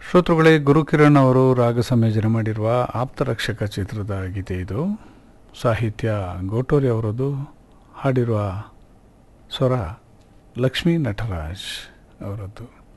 ಶ್ರೋತೃಗಳೇ, ಗುರುಕಿರಣ್ ಅವರು ರಾಗ ಸಂಯೋಜನೆ ಮಾಡಿರುವ ಆಪ್ತರಕ್ಷಕ ಚಿತ್ರದ ಗೀತೆ ಇದು. ಸಾಹಿತ್ಯ ಗೋಟೋರಿ ಅವರದ್ದು, ಹಾಡಿರುವ ಸ್ವರ ಲಕ್ಷ್ಮೀ ನಟರಾಜ್ ಅವರದ್ದು.